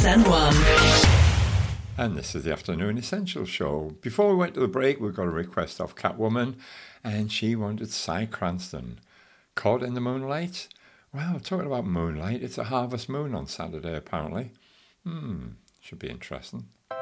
1061. And this is the Afternoon Essentials Show. Before we went to the break, we got a request of Catwoman, and she wanted Cy Cranston. Caught in the Moonlight? Well, talking about moonlight, it's a harvest moon on Saturday, apparently. Should be interesting.